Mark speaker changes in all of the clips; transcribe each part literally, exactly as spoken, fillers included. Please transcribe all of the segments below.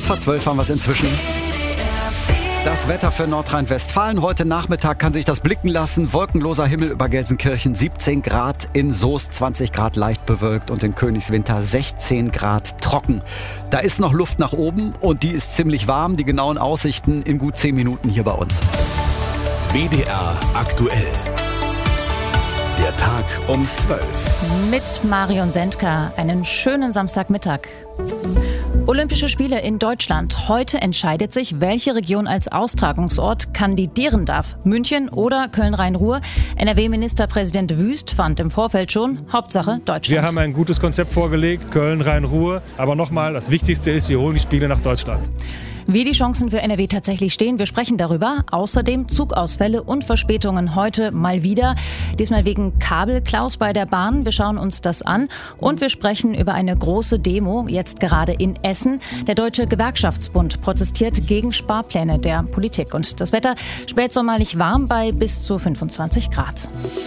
Speaker 1: Kurz vor zwölf haben wir es inzwischen. Das Wetter für Nordrhein-Westfalen. Heute Nachmittag kann sich das blicken lassen. Wolkenloser Himmel über Gelsenkirchen, siebzehn Grad, in Soest zwanzig Grad leicht bewölkt und in Königswinter sechzehn Grad trocken. Da ist noch Luft nach oben und die ist ziemlich warm. Die genauen Aussichten in gut zehn Minuten hier bei uns.
Speaker 2: W D R aktuell. Der Tag um zwölf.
Speaker 3: Mit Marion Sendka. Einen schönen Samstagmittag. Olympische Spiele in Deutschland. Heute entscheidet sich, welche Region als Austragungsort kandidieren darf. München oder Köln-Rhein-Ruhr. N R W-Ministerpräsident Wüst fand im Vorfeld schon, Hauptsache Deutschland.
Speaker 4: Wir haben ein gutes Konzept vorgelegt, Köln-Rhein-Ruhr. Aber nochmal, das Wichtigste ist, wir holen die Spiele nach Deutschland.
Speaker 3: Wie die Chancen für N R W tatsächlich stehen, wir sprechen darüber. Außerdem Zugausfälle und Verspätungen heute mal wieder. Diesmal wegen Kabelklaus bei der Bahn. Wir schauen uns das an. Und wir sprechen über eine große Demo, jetzt gerade in Essen. Der Deutsche Gewerkschaftsbund protestiert gegen Sparpläne der Politik. Und das Wetter spätsommerlich warm bei bis zu fünfundzwanzig Grad.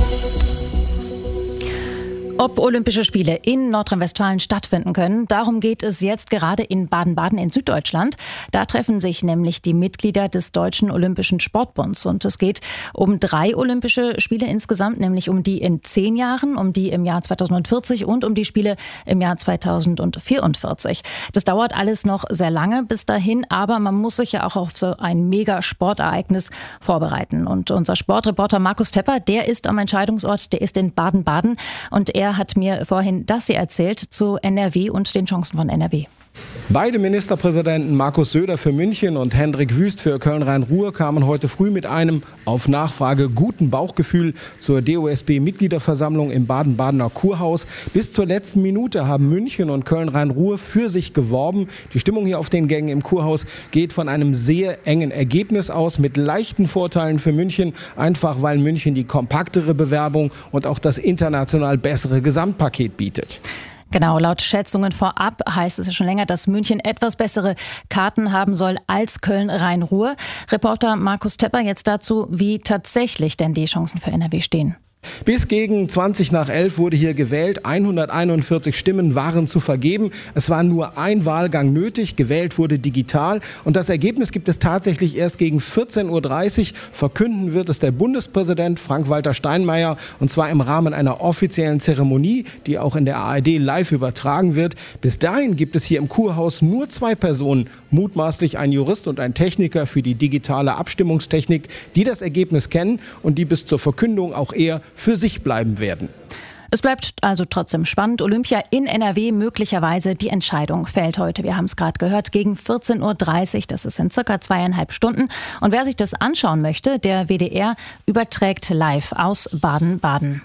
Speaker 3: Ob Olympische Spiele in Nordrhein-Westfalen stattfinden können, darum geht es jetzt gerade in Baden-Baden in Süddeutschland. Da treffen sich nämlich die Mitglieder des Deutschen Olympischen Sportbunds. Und es geht um drei Olympische Spiele insgesamt, nämlich um die in zehn Jahren, um die im Jahr zweitausendvierzig und um die Spiele im Jahr zweitausendvierundvierzig. Das dauert alles noch sehr lange bis dahin, aber man muss sich ja auch auf so ein Mega-Sportereignis vorbereiten. Und unser Sportreporter Markus Tepper, der ist am Entscheidungsort, der ist in Baden-Baden und er hat mir vorhin das hier erzählt zu N R W und den Chancen von N R W.
Speaker 5: Beide Ministerpräsidenten Markus Söder für München und Hendrik Wüst für Köln-Rhein-Ruhr kamen heute früh mit einem auf Nachfrage guten Bauchgefühl zur D O S B-Mitgliederversammlung im Baden-Badener Kurhaus. Bis zur letzten Minute haben München und Köln-Rhein-Ruhr für sich geworben. Die Stimmung hier auf den Gängen im Kurhaus geht von einem sehr engen Ergebnis aus mit leichten Vorteilen für München, einfach weil München die kompaktere Bewerbung und auch das international bessere Gesamtpaket bietet.
Speaker 3: Genau, laut Schätzungen vorab heißt es ja schon länger, dass München etwas bessere Karten haben soll als Köln-Rhein-Ruhr. Reporter Markus Tepper jetzt dazu, wie tatsächlich denn die Chancen für N R W stehen.
Speaker 5: Bis gegen zwanzig nach elf wurde hier gewählt. hunderteinundvierzig Stimmen waren zu vergeben. Es war nur ein Wahlgang nötig. Gewählt wurde digital. Und das Ergebnis gibt es tatsächlich erst gegen vierzehn Uhr dreißig. Verkünden wird es der Bundespräsident Frank-Walter Steinmeier. Und zwar im Rahmen einer offiziellen Zeremonie, die auch in der A R D live übertragen wird. Bis dahin gibt es hier im Kurhaus nur zwei Personen. Mutmaßlich ein Jurist und ein Techniker für die digitale Abstimmungstechnik, die das Ergebnis kennen und die bis zur Verkündung auch eher für sich bleiben werden.
Speaker 3: Es bleibt also trotzdem spannend. Olympia in N R W, möglicherweise die Entscheidung fällt heute. Wir haben es gerade gehört, gegen vierzehn Uhr dreißig. Das ist in circa zweieinhalb Stunden. Und wer sich das anschauen möchte, der W D R überträgt live aus Baden-Baden.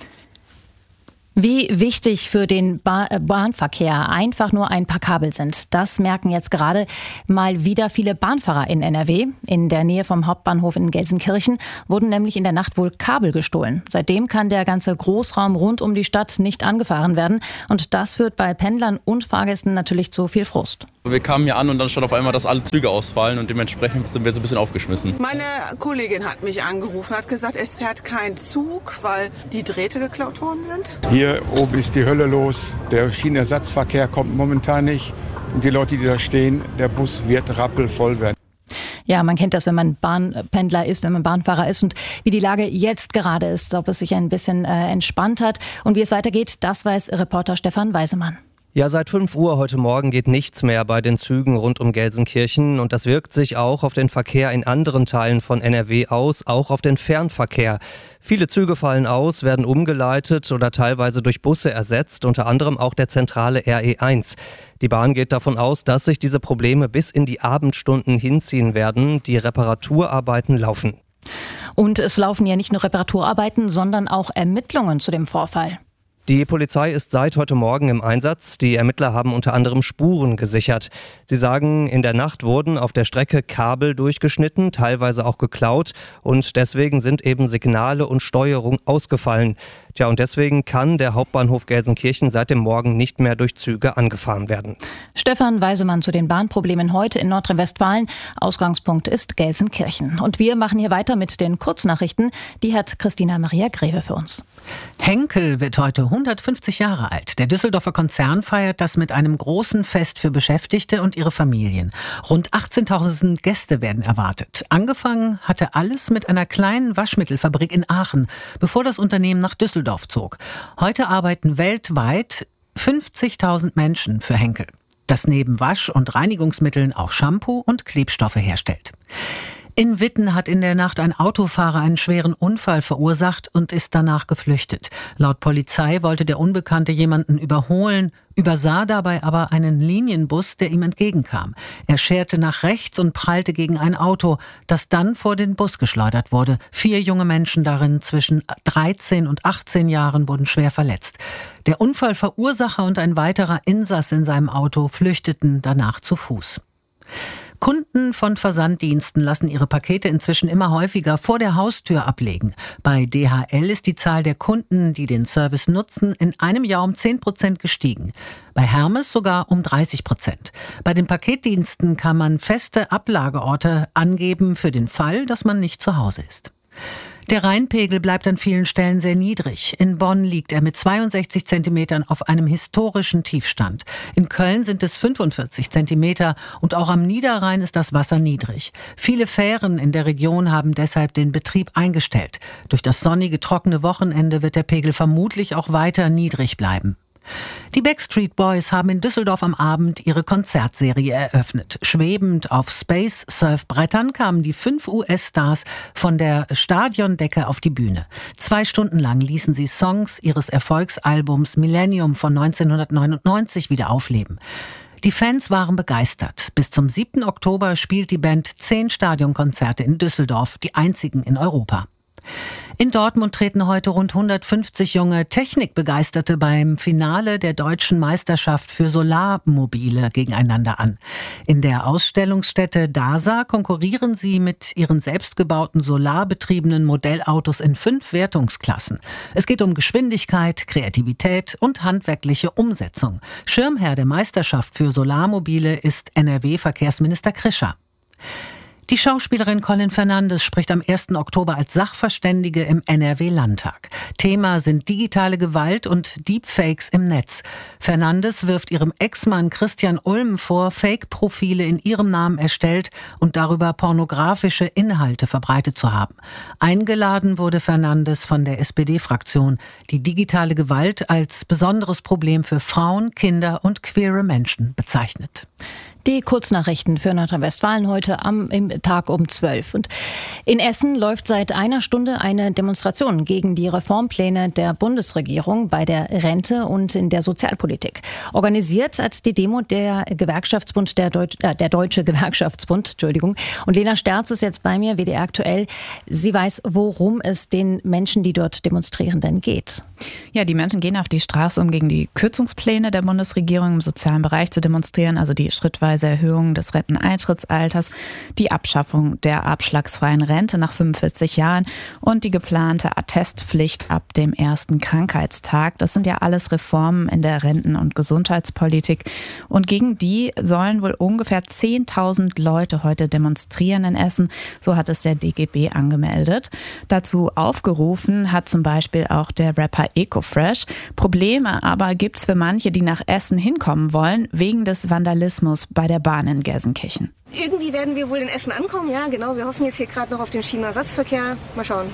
Speaker 3: Wie wichtig für den ba- Bahnverkehr einfach nur ein paar Kabel sind, das merken jetzt gerade mal wieder viele Bahnfahrer in N R W. In der Nähe vom Hauptbahnhof in Gelsenkirchen wurden nämlich in der Nacht wohl Kabel gestohlen. Seitdem kann der ganze Großraum rund um die Stadt nicht angefahren werden. Und das führt bei Pendlern und Fahrgästen natürlich zu viel Frust.
Speaker 6: Wir kamen hier an und dann stand auf einmal, dass alle Züge ausfallen und dementsprechend sind wir so ein bisschen aufgeschmissen.
Speaker 7: Meine Kollegin hat mich angerufen, hat gesagt, es fährt kein Zug, weil die Drähte geklaut worden sind.
Speaker 8: Hier oben ist die Hölle los. Der Schienenersatzverkehr kommt momentan nicht. Und die Leute, die da stehen, der Bus wird rappelvoll werden.
Speaker 3: Ja, man kennt das, wenn man Bahnpendler ist, wenn man Bahnfahrer ist und wie die Lage jetzt gerade ist, ob es sich ein bisschen äh, entspannt hat und wie es weitergeht, das weiß Reporter Stefan Weisemann.
Speaker 9: Ja, seit fünf Uhr heute Morgen geht nichts mehr bei den Zügen rund um Gelsenkirchen und das wirkt sich auch auf den Verkehr in anderen Teilen von N R W aus, auch auf den Fernverkehr. Viele Züge fallen aus, werden umgeleitet oder teilweise durch Busse ersetzt, unter anderem auch der zentrale R E eins. Die Bahn geht davon aus, dass sich diese Probleme bis in die Abendstunden hinziehen werden. Die Reparaturarbeiten laufen.
Speaker 3: Und es laufen ja nicht nur Reparaturarbeiten, sondern auch Ermittlungen zu dem Vorfall.
Speaker 9: Die Polizei ist seit heute Morgen im Einsatz. Die Ermittler haben unter anderem Spuren gesichert. Sie sagen, in der Nacht wurden auf der Strecke Kabel durchgeschnitten, teilweise auch geklaut und deswegen sind eben Signale und Steuerung ausgefallen. Tja, und deswegen kann der Hauptbahnhof Gelsenkirchen seit dem Morgen nicht mehr durch Züge angefahren werden.
Speaker 3: Stefan Weisemann zu den Bahnproblemen heute in Nordrhein-Westfalen. Ausgangspunkt ist Gelsenkirchen. Und wir machen hier weiter mit den Kurznachrichten. Die hat Christina Maria Greve für uns.
Speaker 10: Henkel wird heute hundertfünfzig Jahre alt. Der Düsseldorfer Konzern feiert das mit einem großen Fest für Beschäftigte und ihre Familien. Rund achtzehntausend Gäste werden erwartet. Angefangen hatte alles mit einer kleinen Waschmittelfabrik in Aachen, bevor das Unternehmen nach Düsseldorf zog. Heute arbeiten weltweit fünfzigtausend Menschen für Henkel, das neben Wasch- und Reinigungsmitteln auch Shampoo und Klebstoffe herstellt. In Witten hat in der Nacht ein Autofahrer einen schweren Unfall verursacht und ist danach geflüchtet. Laut Polizei wollte der Unbekannte jemanden überholen, übersah dabei aber einen Linienbus, der ihm entgegenkam. Er scherte nach rechts und prallte gegen ein Auto, das dann vor den Bus geschleudert wurde. Vier junge Menschen darin zwischen dreizehn und achtzehn Jahren wurden schwer verletzt. Der Unfallverursacher und ein weiterer Insasse in seinem Auto flüchteten danach zu Fuß. Kunden von Versanddiensten lassen ihre Pakete inzwischen immer häufiger vor der Haustür ablegen. Bei D H L ist die Zahl der Kunden, die den Service nutzen, in einem Jahr um zehn Prozent gestiegen. Bei Hermes sogar um dreißig Prozent. Bei den Paketdiensten kann man feste Ablageorte angeben für den Fall, dass man nicht zu Hause ist. Der Rheinpegel bleibt an vielen Stellen sehr niedrig. In Bonn liegt er mit zweiundsechzig Zentimetern auf einem historischen Tiefstand. In Köln sind es fünfundvierzig Zentimeter und auch am Niederrhein ist das Wasser niedrig. Viele Fähren in der Region haben deshalb den Betrieb eingestellt. Durch das sonnige, trockene Wochenende wird der Pegel vermutlich auch weiter niedrig bleiben. Die Backstreet Boys haben in Düsseldorf am Abend ihre Konzertserie eröffnet. Schwebend auf Space-Surf-Brettern kamen die fünf U S-Stars von der Stadiondecke auf die Bühne. Zwei Stunden lang ließen sie Songs ihres Erfolgsalbums Millennium von neunzehnhundertneunundneunzig wieder aufleben. Die Fans waren begeistert. Bis zum siebten Oktober spielt die Band zehn Stadionkonzerte in Düsseldorf, die einzigen in Europa. In Dortmund treten heute rund hundertfünfzig junge Technikbegeisterte beim Finale der deutschen Meisterschaft für Solarmobile gegeneinander an. In der Ausstellungsstätte DASA konkurrieren sie mit ihren selbstgebauten solarbetriebenen Modellautos in fünf Wertungsklassen. Es geht um Geschwindigkeit, Kreativität und handwerkliche Umsetzung. Schirmherr der Meisterschaft für Solarmobile ist N R W-Verkehrsminister Krischer. Die Schauspielerin Colin Fernandes spricht am ersten Oktober als Sachverständige im N R W-Landtag. Thema sind digitale Gewalt und Deepfakes im Netz. Fernandes wirft ihrem Ex-Mann Christian Ulm vor, Fake-Profile in ihrem Namen erstellt und darüber pornografische Inhalte verbreitet zu haben. Eingeladen wurde Fernandes von der S P D-Fraktion, die digitale Gewalt als besonderes Problem für Frauen, Kinder und queere Menschen bezeichnet.
Speaker 3: Die Kurznachrichten für Nordrhein-Westfalen heute am im Tag um zwölf. Und in Essen läuft seit einer Stunde eine Demonstration gegen die Reformpläne der Bundesregierung bei der Rente und in der Sozialpolitik. Organisiert hat die Demo der Gewerkschaftsbund, der, Deutsch, äh, der Deutsche Gewerkschaftsbund, Entschuldigung. Und Lena Sterz ist jetzt bei mir, W D R aktuell. Sie weiß, worum es den Menschen, die dort demonstrieren, denn geht.
Speaker 11: Ja, die Menschen gehen auf die Straße, um gegen die Kürzungspläne der Bundesregierung im sozialen Bereich zu demonstrieren, also die schrittweise Erhöhung des Renteneintrittsalters, die Abschaffung der abschlagsfreien Rente nach fünfundvierzig Jahren und die geplante Attestpflicht ab dem ersten Krankheitstag. Das sind ja alles Reformen in der Renten- und Gesundheitspolitik. Und gegen die sollen wohl ungefähr zehntausend Leute heute demonstrieren in Essen. So hat es der D G B angemeldet. Dazu aufgerufen hat zum Beispiel auch der Rapper Ecofresh. Probleme aber gibt es für manche, die nach Essen hinkommen wollen, wegen des Vandalismus bei der Bahn in Gelsenkirchen.
Speaker 12: Irgendwie werden wir wohl in Essen ankommen, ja genau. Wir hoffen jetzt hier gerade noch auf den Schienenersatzverkehr. Mal schauen.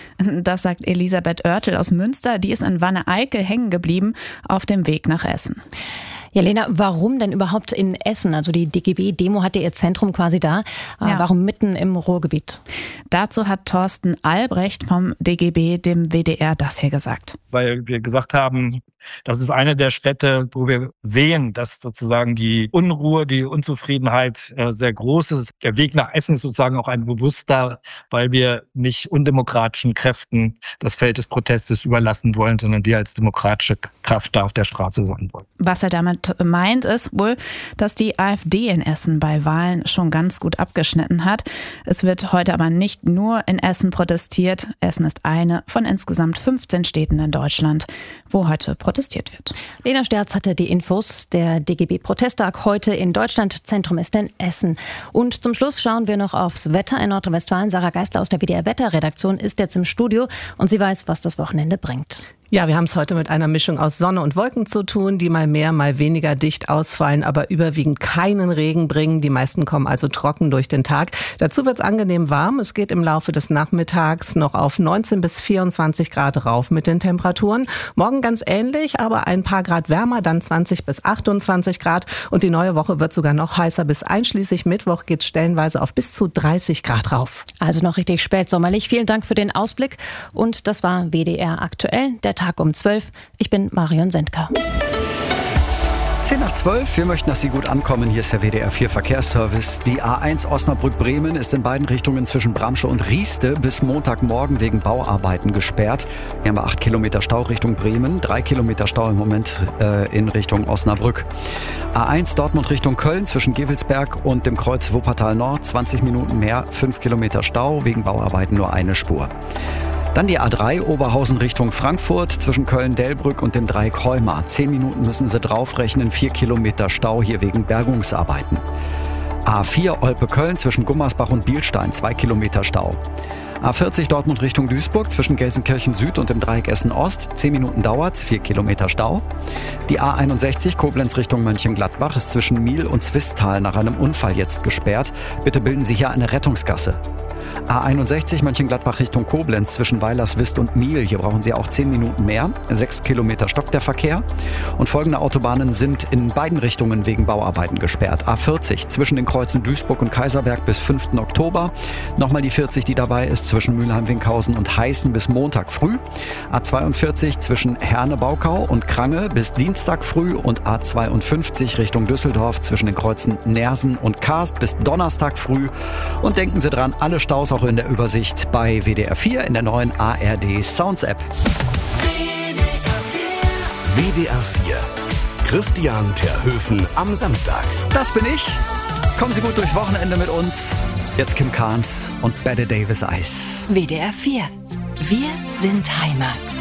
Speaker 11: Das sagt Elisabeth Oertel aus Münster. Die ist in Wanne-Eickel hängen geblieben auf dem Weg nach Essen.
Speaker 3: Ja, Lena, warum denn überhaupt in Essen? Also die D G B-Demo hatte ihr Zentrum quasi da. Ja. Warum mitten im Ruhrgebiet?
Speaker 11: Dazu hat Thorsten Albrecht vom D G B dem W D R das hier gesagt.
Speaker 13: Weil wir gesagt haben, das ist eine der Städte, wo wir sehen, dass sozusagen die Unruhe, die Unzufriedenheit äh, sehr groß ist. Der Weg nach Essen ist sozusagen auch ein bewusster, weil wir nicht undemokratischen Kräften das Feld des Protestes überlassen wollen, sondern wir als demokratische Kraft da auf der Straße sein wollen.
Speaker 11: Was er damit Damit meint es wohl, dass die AfD in Essen bei Wahlen schon ganz gut abgeschnitten hat. Es wird heute aber nicht nur in Essen protestiert. Essen ist eine von insgesamt fünfzehn Städten in Deutschland, wo heute protestiert wird.
Speaker 3: Lena Sterz hatte die Infos. Der D G B-Protesttag heute in Deutschland. Zentrum ist in Essen. Und zum Schluss schauen wir noch aufs Wetter in Nordrhein-Westfalen. Sarah Geisler aus der W D R-Wetterredaktion ist jetzt im Studio und sie weiß, was das Wochenende bringt.
Speaker 14: Ja, wir haben es heute mit einer Mischung aus Sonne und Wolken zu tun, die mal mehr, mal weniger dicht ausfallen, aber überwiegend keinen Regen bringen. Die meisten kommen also trocken durch den Tag. Dazu wird es angenehm warm. Es geht im Laufe des Nachmittags noch auf neunzehn bis vierundzwanzig Grad rauf mit den Temperaturen. Morgen ganz ähnlich, aber ein paar Grad wärmer, dann zwanzig bis achtundzwanzig Grad. Und die neue Woche wird sogar noch heißer. Bis einschließlich Mittwoch geht es stellenweise auf bis zu dreißig Grad rauf.
Speaker 3: Also noch richtig spätsommerlich. Vielen Dank für den Ausblick. Und das war W D R aktuell, der Tag um zwölf. Ich bin Marion Sendker.
Speaker 1: zehn nach zwölf. Wir möchten, dass Sie gut ankommen. Hier ist der W D R vier Verkehrsservice. Die A eins Osnabrück-Bremen ist in beiden Richtungen zwischen Bramsche und Rieste bis Montagmorgen wegen Bauarbeiten gesperrt. Wir haben acht Kilometer Stau Richtung Bremen, drei Kilometer Stau im Moment äh, in Richtung Osnabrück. A eins Dortmund Richtung Köln zwischen Gevelsberg und dem Kreuz Wuppertal Nord, zwanzig Minuten mehr, fünf Kilometer Stau, wegen Bauarbeiten nur eine Spur. Dann die A drei Oberhausen Richtung Frankfurt zwischen Köln-Delbrück und dem Dreieck Heumar. Zehn Minuten müssen Sie draufrechnen, vier Kilometer Stau hier wegen Bergungsarbeiten. A vier Olpe-Köln zwischen Gummersbach und Bielstein, zwei Kilometer Stau. A vierzig Dortmund Richtung Duisburg zwischen Gelsenkirchen Süd und dem Dreieck Essen Ost. zehn Minuten dauert's, vier Kilometer Stau. Die A einundsechzig Koblenz Richtung Mönchengladbach ist zwischen Miel und Zwistal nach einem Unfall jetzt gesperrt. Bitte bilden Sie hier eine Rettungsgasse. A einundsechzig Mönchengladbach Richtung Koblenz zwischen Weilerswist und Miel. Hier brauchen Sie auch zehn Minuten mehr. sechs Kilometer stockt der Verkehr. Und folgende Autobahnen sind in beiden Richtungen wegen Bauarbeiten gesperrt. A vierzig zwischen den Kreuzen Duisburg und Kaiserberg bis fünften Oktober. Nochmal die vierzig, die dabei ist, zwischen Mülheim-Winkhausen und Heißen bis Montag früh. A zweiundvierzig zwischen Herne-Baukau und Krange bis Dienstag früh. Und A zweiundfünfzig Richtung Düsseldorf zwischen den Kreuzen Nersen und Karst bis Donnerstag früh. Und denken Sie dran, alle Staus auch in der Übersicht bei W D R vier in der neuen A R D Sounds App.
Speaker 2: W D R vier. Christian Terhöfen am Samstag.
Speaker 1: Das bin ich. Kommen Sie gut durchs Wochenende mit uns. Jetzt Kim Carnes und Bette Davis Eis.
Speaker 15: W D R vier. Wir sind Heimat.